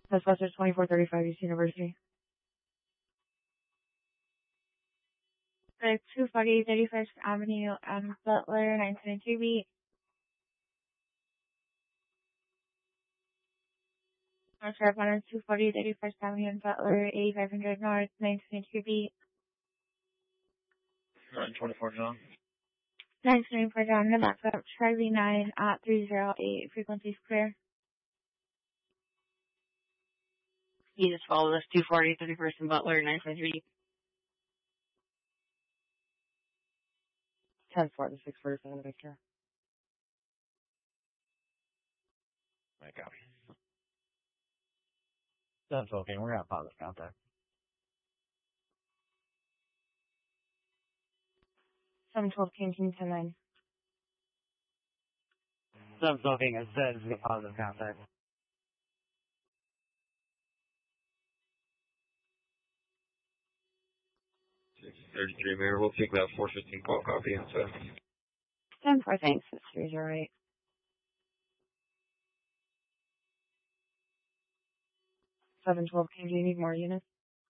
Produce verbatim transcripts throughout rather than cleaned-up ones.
Southwestern twenty-four thirty-five East University. The two forty thirty-first Avenue, um, Butler, nine seventy-three B. North Carolina, two forty thirty-first Avenue and Butler, eighty-five hundred North, nine seventy-three B. nine twenty-four John. nine seventy-four John, the backup, Charlie nine at three oh eight, frequency clear. You just follow this two forty thirty-first and Butler, nine seventy-three. ten four to six forty-seven, Victor. My copy. That's okay, we're gonna pause this contact. seven twelve King, King ten nine. seven twelve King, as I said, is gonna pause this contact. six thirty-three, Mayor, we'll take that four fifteen call copy instead. ten four, thanks, it's three oh eight. seven twelve King, do you need more units?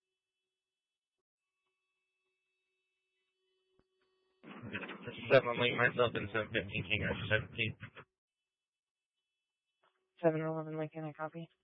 seven link myself and seven fifteen King, or seventeen. seven eleven Lincoln, I copy.